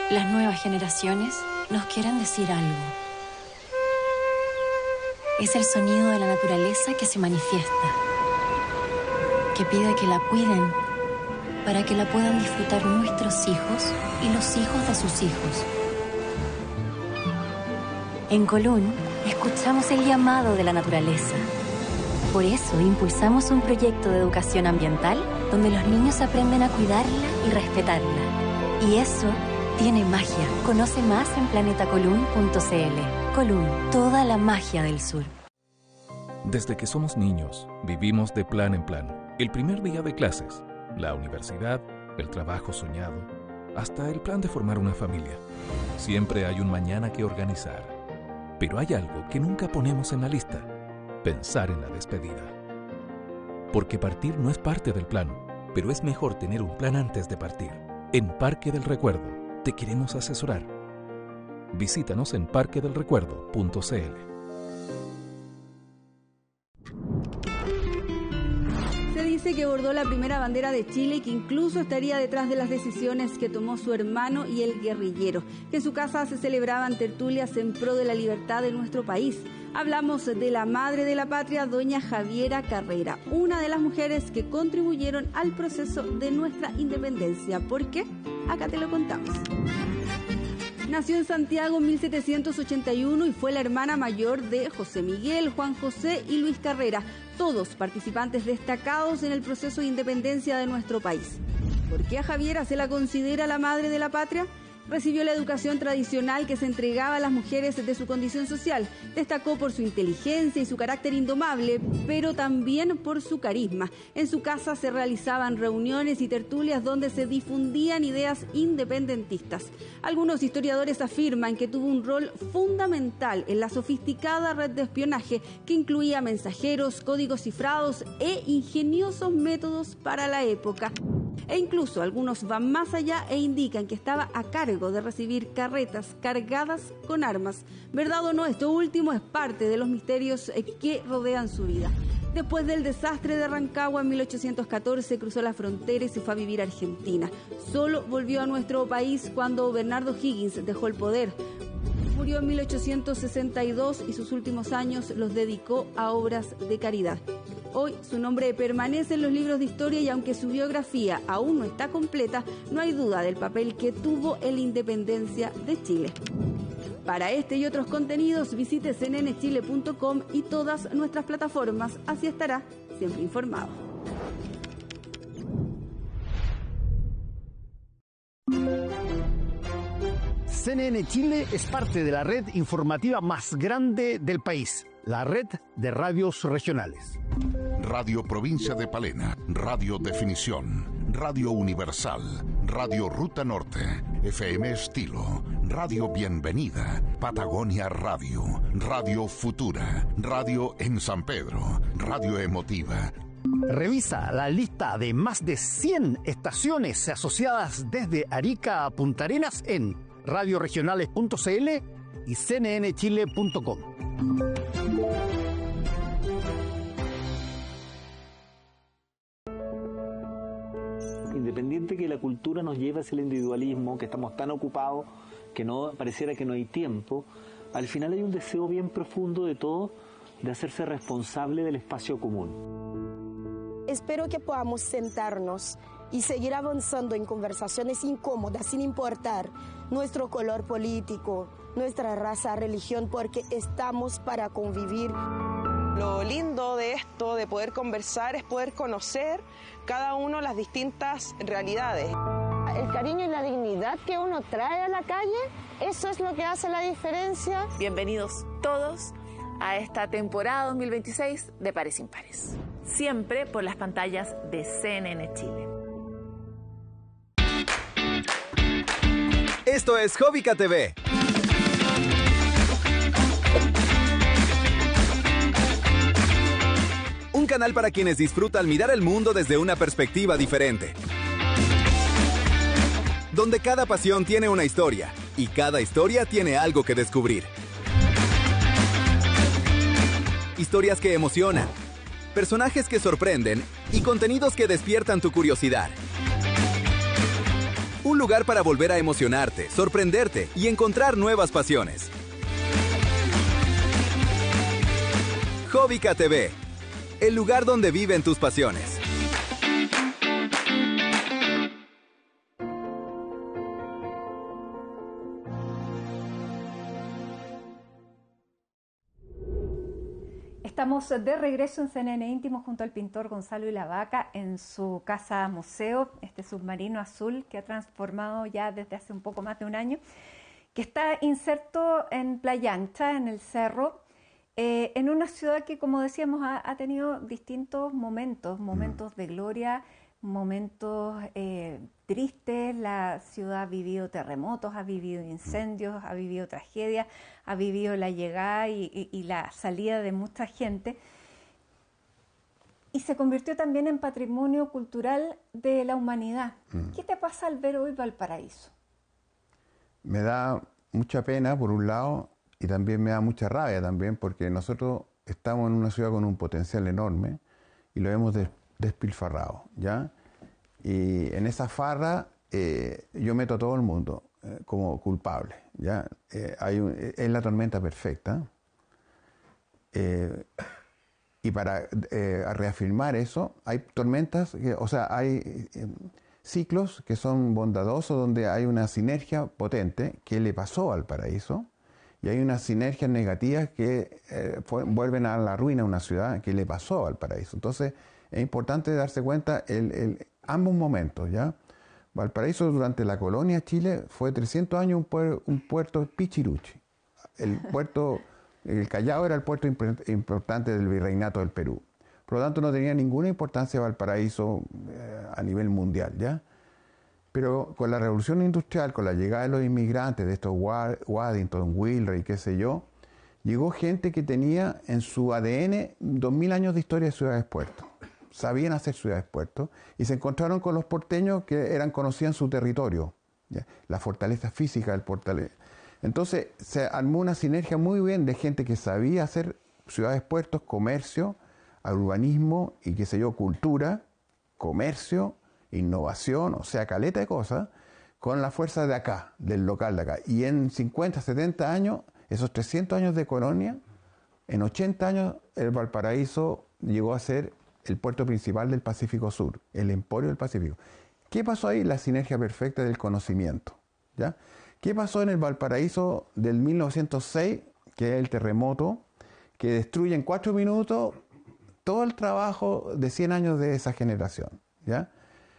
Las nuevas generaciones nos quieren decir algo. Es el sonido de la naturaleza que se manifiesta, que pide que la cuiden para que la puedan disfrutar nuestros hijos y los hijos de sus hijos. En Colún, escuchamos el llamado de la naturaleza. Por eso impulsamos un proyecto de educación ambiental donde los niños aprenden a cuidarla y respetarla. Y eso tiene magia. Conoce más en planetacolún.cl. Colún, toda la magia del sur. Desde que somos niños, vivimos de plan en plan. El primer día de clases, la universidad, el trabajo soñado, hasta el plan de formar una familia. Siempre hay un mañana que organizar. Pero hay algo que nunca ponemos en la lista: pensar en la despedida. Porque partir no es parte del plan, pero es mejor tener un plan antes de partir. En Parque del Recuerdo te queremos asesorar. Visítanos en parquedelrecuerdo.cl. Se dice que bordó la primera bandera de Chile y que incluso estaría detrás de las decisiones que tomó su hermano y el guerrillero, que en su casa se celebraban tertulias en pro de la libertad de nuestro país. Hablamos de la madre de la patria, doña Javiera Carrera, una de las mujeres que contribuyeron al proceso de nuestra independencia. ¿Por qué? Acá te lo contamos. Nació en Santiago en 1781 y fue la hermana mayor de José Miguel, Juan José y Luis Carrera, todos participantes destacados en el proceso de independencia de nuestro país. ¿Por qué a Javiera se la considera la madre de la patria? Recibió la educación tradicional que se entregaba a las mujeres de su condición social. Destacó por su inteligencia y su carácter indomable, pero también por su carisma. En su casa se realizaban reuniones y tertulias donde se difundían ideas independentistas. Algunos historiadores afirman que tuvo un rol fundamental en la sofisticada red de espionaje que incluía mensajeros, códigos cifrados e ingeniosos métodos para la época. E incluso algunos van más allá e indican que estaba a cargo de recibir carretas cargadas con armas. ¿Verdad o no? Esto último es parte de los misterios que rodean su vida. Después del desastre de Rancagua en 1814 cruzó la frontera y se fue a vivir a Argentina. Solo volvió a nuestro país cuando Bernardo Higgins dejó el poder. Murió en 1862 y sus últimos años los dedicó a obras de caridad. Hoy su nombre permanece en los libros de historia y aunque su biografía aún no está completa, no hay duda del papel que tuvo en la independencia de Chile. Para este y otros contenidos visite cnnchile.com y todas nuestras plataformas, así estará siempre informado. CNN Chile es parte de la red informativa más grande del país, la red de radios regionales. Radio Provincia de Palena, Radio Definición, Radio Universal, Radio Ruta Norte, FM Estilo, Radio Bienvenida, Patagonia Radio, Radio Futura, Radio en San Pedro, Radio Emotiva. Revisa la lista de más de 100 estaciones asociadas desde Arica a Punta Arenas en radioregionales.cl y cnnchile.com. Independiente que la cultura nos lleve hacia el individualismo, que estamos tan ocupados que no pareciera que no hay tiempo, al final hay un deseo bien profundo de todos de hacerse responsable del espacio común. Espero que podamos sentarnos y seguir avanzando en conversaciones incómodas sin importar nuestro color político, nuestra raza, religión, porque estamos para convivir. Lo lindo de esto, de poder conversar, es poder conocer cada uno las distintas realidades. El cariño y la dignidad que uno trae a la calle, eso es lo que hace la diferencia. Bienvenidos todos a esta temporada 2026 de Pares Impares, siempre por las pantallas de CNN Chile. Esto es Hobbica TV. Un canal para quienes disfrutan mirar el mundo desde una perspectiva diferente. Donde cada pasión tiene una historia y cada historia tiene algo que descubrir. Historias que emocionan, personajes que sorprenden y contenidos que despiertan tu curiosidad. Un lugar para volver a emocionarte, sorprenderte y encontrar nuevas pasiones. Hobbica TV, el lugar donde viven tus pasiones. Estamos de regreso en CNN Íntimo junto al pintor Gonzalo Ilavaca en su casa museo, este submarino azul que ha transformado ya desde hace un poco más de un año, que está inserto en Playa Ancha, en el cerro, en una ciudad que, como decíamos, ha tenido distintos momentos de gloria, momentos tristes. La ciudad ha vivido terremotos, ha vivido incendios, ha vivido tragedias, ha vivido la llegada y la salida de mucha gente, y se convirtió también en patrimonio cultural de la humanidad. ¿Qué te pasa al ver hoy Valparaíso? Me da mucha pena por un lado, y también me da mucha rabia también, porque nosotros estamos en una ciudad con un potencial enorme y lo hemos despilfarrado, ¿ya? Y en esa farra yo meto a todo el mundo como culpable, ¿ya? Es la tormenta perfecta. Y para reafirmar eso, hay tormentas, hay ciclos que son bondadosos, donde hay una sinergia potente que le pasó al Valparaíso, y hay unas sinergias negativas que vuelven a la ruina a una ciudad que le pasó al Valparaíso. Entonces, es importante darse cuenta ambos momentos, ¿ya? Valparaíso durante la colonia Chile fue 300 años un puerto pichiruchi. El Callao era el puerto importante del virreinato del Perú. Por lo tanto, no tenía ninguna importancia Valparaíso a nivel mundial, ¿ya? Pero con la revolución industrial, con la llegada de los inmigrantes, de estos Waddington, Wheelwright, qué sé yo, llegó gente que tenía en su ADN 2000 años de historia de ciudades-puertos. Sabían hacer ciudades-puertos y se encontraron con los porteños que conocían su territorio, ¿ya? La fortaleza física del portal. Entonces se armó una sinergia muy bien de gente que sabía hacer ciudades-puertos, comercio, urbanismo y qué sé yo, cultura, comercio, innovación, o sea, caleta de cosas, con la fuerza de acá, del local de acá. Y en 50, 70 años, esos 300 años de colonia, en 80 años el Valparaíso llegó a ser el puerto principal del Pacífico Sur, el emporio del Pacífico. ¿Qué pasó ahí? La sinergia perfecta del conocimiento, ¿ya? ¿Qué pasó en el Valparaíso del 1906, que es el terremoto, que destruye en 4 minutos todo el trabajo de 100 años de esa generación, ¿ya?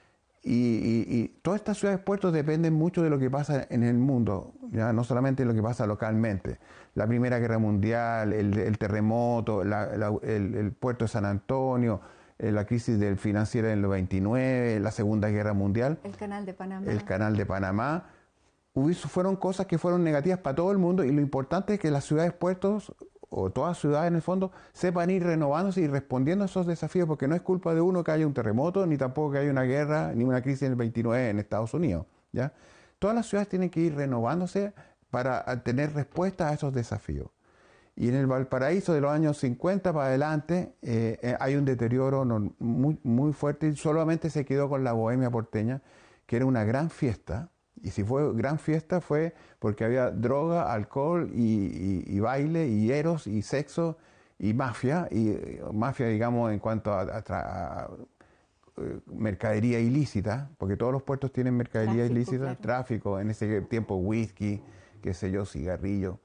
Y todas estas ciudades-puertos dependen mucho de lo que pasa en el mundo, ¿ya? No solamente de lo que pasa localmente. La Primera Guerra Mundial, el terremoto, el puerto de San Antonio, la crisis financiera del 29, la Segunda Guerra Mundial. El Canal de Panamá. El Canal de Panamá. Fueron cosas que fueron negativas para todo el mundo, y lo importante es que las ciudades-puertos, o todas ciudades en el fondo, sepan ir renovándose y respondiendo a esos desafíos, porque no es culpa de uno que haya un terremoto, ni tampoco que haya una guerra, ni una crisis en el 29 en Estados Unidos, ¿ya? Todas las ciudades tienen que ir renovándose para tener respuesta a esos desafíos. Y en el Valparaíso de los años 50 para adelante hay un deterioro muy, muy fuerte, y solamente se quedó con la bohemia porteña, que era una gran fiesta. Y si fue gran fiesta fue porque había droga, alcohol y baile y eros y sexo y mafia digamos en cuanto a mercadería ilícita, porque todos los puertos tienen mercadería ilícita, claro. Tráfico, en ese tiempo whisky, qué sé yo, cigarrillo.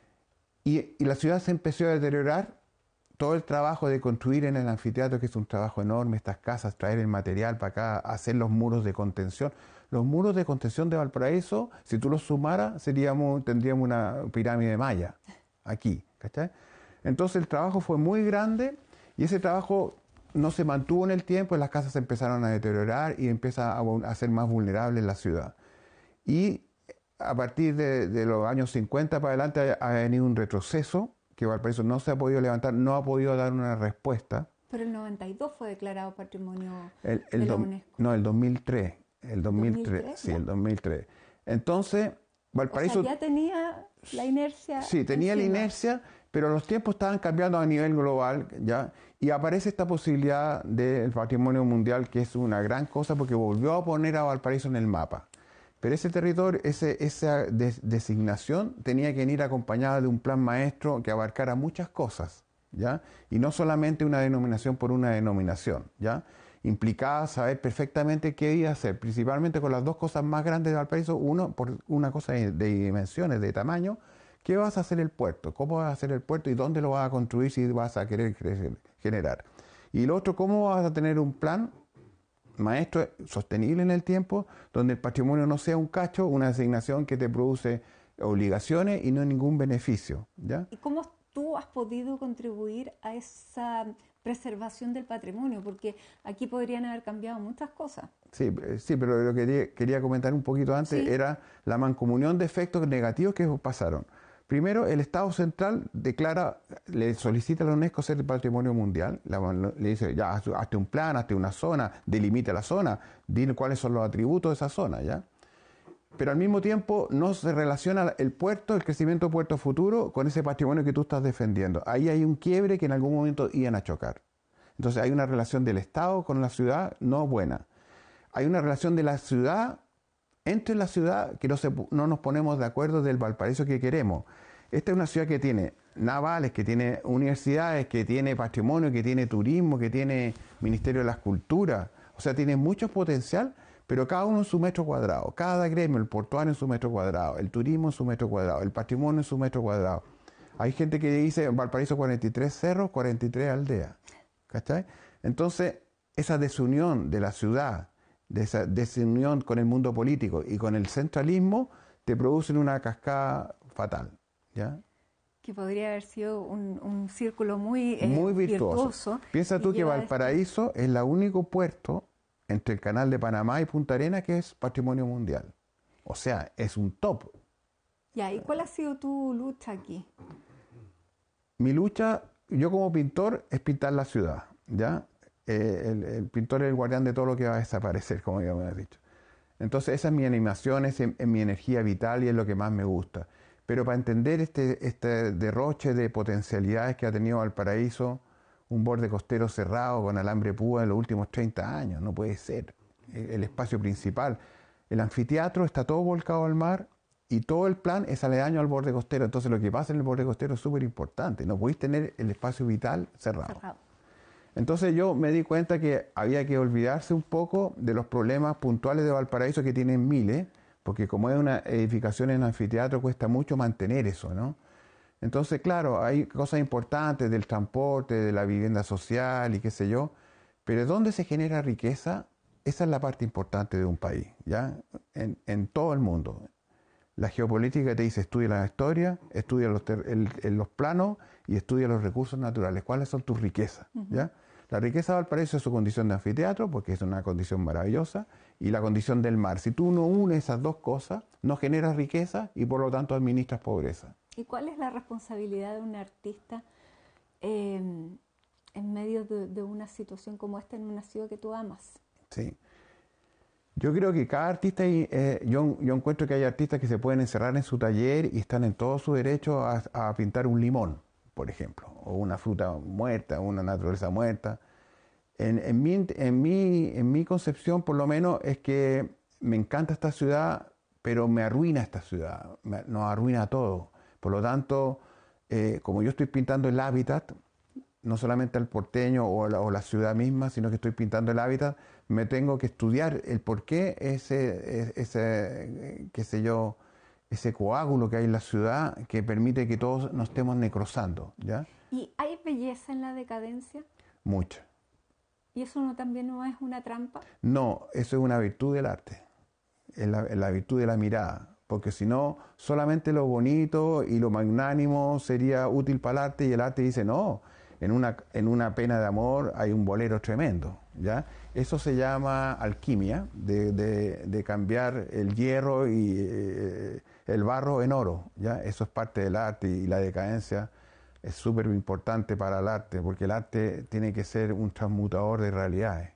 Y la ciudad se empezó a deteriorar. Todo el trabajo de construir en el anfiteatro, que es un trabajo enorme, estas casas, traer el material para acá, hacer los muros de contención. Los muros de contención de Valparaíso, si tú los sumaras, tendríamos una pirámide maya aquí, ¿cachai? Entonces el trabajo fue muy grande, y ese trabajo no se mantuvo en el tiempo, y las casas se empezaron a deteriorar y empieza a ser más vulnerable la ciudad. Y a partir de los años 50 para adelante ha venido un retroceso, que Valparaíso no se ha podido levantar, no ha podido dar una respuesta. Pero el 92 fue declarado patrimonio de la UNESCO. No, el 2003. El 2003, sí, el 2003. Entonces, Valparaíso... O sea, ya tenía la inercia. Sí, tenía la inercia, pero los tiempos estaban cambiando a nivel global, ¿ya? Y aparece esta posibilidad del patrimonio mundial, que es una gran cosa, porque volvió a poner a Valparaíso en el mapa. Pero ese territorio, esa designación tenía que ir acompañada de un plan maestro que abarcara muchas cosas, ¿ya? Y no solamente una denominación por una denominación, ¿ya? Implicaba saber perfectamente qué iba a hacer, principalmente con las dos cosas más grandes de Valparaíso. Uno, por una cosa de dimensiones, de tamaño, ¿qué vas a hacer el puerto? ¿Cómo vas a hacer el puerto y dónde lo vas a construir si vas a querer generar? Y lo otro, ¿cómo vas a tener un plan maestro sostenible en el tiempo, donde el patrimonio no sea un cacho, una asignación que te produce obligaciones y no ningún beneficio, ¿ya? ¿Y cómo tú has podido contribuir a esa preservación del patrimonio? Porque aquí podrían haber cambiado muchas cosas. Sí, pero lo que quería comentar un poquito antes era la mancomunión de efectos negativos que pasaron. Primero, el Estado central le solicita a la UNESCO ser el patrimonio mundial, le dice, ya, hazte un plan, hazte una zona, delimita la zona, dile cuáles son los atributos de esa zona, ¿ya? Pero al mismo tiempo no se relaciona el puerto, el crecimiento de puerto futuro, con ese patrimonio que tú estás defendiendo. Ahí hay un quiebre que en algún momento iban a chocar. Entonces hay una relación del Estado con la ciudad no buena. Hay una relación de la ciudad entre la ciudad que no nos ponemos de acuerdo del Valparaíso que queremos. Esta es una ciudad que tiene navales, que tiene universidades, que tiene patrimonio, que tiene turismo, que tiene Ministerio de las Culturas. O sea, tiene mucho potencial, pero cada uno en su metro cuadrado. Cada gremio, el portuario en su metro cuadrado, el turismo en su metro cuadrado, el patrimonio en su metro cuadrado. Hay gente que dice en Valparaíso 43 cerros, 43 aldeas. ¿Cachai? Entonces, esa desunión de la ciudad, de esa desunión con el mundo político y con el centralismo, te producen una cascada fatal, ¿ya? Que podría haber sido un círculo muy virtuoso. Piensa tú que Valparaíso es el único puerto entre el Canal de Panamá y Punta Arenas que es patrimonio mundial. O sea, es un top. Ya, ¿y cuál ha sido tu lucha aquí? Mi lucha, yo como pintor, es pintar la ciudad, ¿ya? El pintor es el guardián de todo lo que va a desaparecer, como ya me has dicho. Entonces esa es mi animación, es mi energía vital y es lo que más me gusta. Pero para entender este derroche de potencialidades que ha tenido Valparaíso, un borde costero cerrado con alambre púa en los últimos 30 años, no puede ser. El espacio principal, el anfiteatro está todo volcado al mar y todo el plan es aledaño al borde costero. Entonces lo que pasa en el borde costero es súper importante. No podéis tener el espacio vital cerrado. Entonces yo me di cuenta que había que olvidarse un poco de los problemas puntuales de Valparaíso que tienen miles, porque como es una edificación en anfiteatro cuesta mucho mantener eso, ¿no? Entonces, claro, hay cosas importantes del transporte, de la vivienda social y qué sé yo, pero ¿dónde se genera riqueza? Esa es la parte importante de un país, ¿ya? En todo el mundo. La geopolítica te dice estudia la historia, estudia los planos y estudia los recursos naturales. ¿Cuáles son tus riquezas? ¿Ya? La riqueza de Valparaíso es su condición de anfiteatro, porque es una condición maravillosa, y la condición del mar. Si tú no unes esas dos cosas, no generas riqueza y por lo tanto administras pobreza. ¿Y cuál es la responsabilidad de un artista en medio de una situación como esta en una ciudad que tú amas? Sí. Yo creo que cada artista, yo encuentro que hay artistas que se pueden encerrar en su taller y están en todo su derecho a pintar un limón, por ejemplo, o una fruta muerta, una naturaleza muerta. En mi concepción, por lo menos, es que me encanta esta ciudad, pero me arruina esta ciudad, nos arruina todo. Por lo tanto, como yo estoy pintando el hábitat, no solamente el porteño o la ciudad misma, sino que estoy pintando el hábitat, me tengo que estudiar el por qué qué sé yo, ese coágulo que hay en la ciudad que permite que todos nos estemos necrosando, ¿ya? ¿Y hay belleza en la decadencia? Mucha. ¿Y eso también no es una trampa? No, eso es una virtud del arte, es la virtud de la mirada, porque si no, solamente lo bonito y lo magnánimo sería útil para el arte y el arte dice no. En una pena de amor hay un bolero tremendo, ¿ya? Eso se llama alquimia, de cambiar el hierro y el barro en oro, ¿ya? Eso es parte del arte y la decadencia es súper importante para el arte, porque el arte tiene que ser un transmutador de realidades.